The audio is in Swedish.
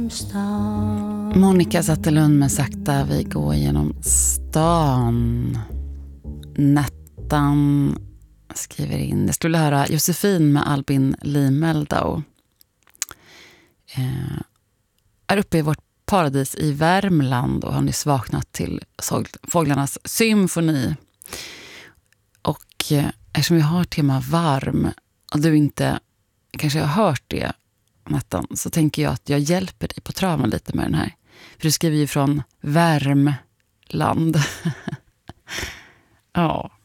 Monica Zetterlund med Sakta vi går genom stan. Nettan skriver in. Det skulle höra Josefin med Albin Limeldau. Är uppe i vårt paradis i Värmland och har nyss vaknat till fåglarnas symfoni. Och eftersom vi har tema varm och du inte kanske har hört det, Nettan, så tänker jag att jag hjälper dig på traven lite med den här. För du skriver ju från Värmland. Ja.